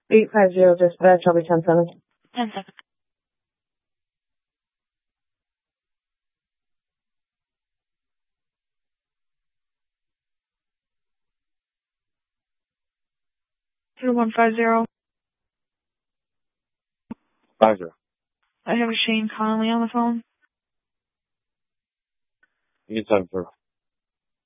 850 dispatch, I'll be 10-7. 10-7. To 150. 50. I have a Shane Connolly on the phone. You can 7 for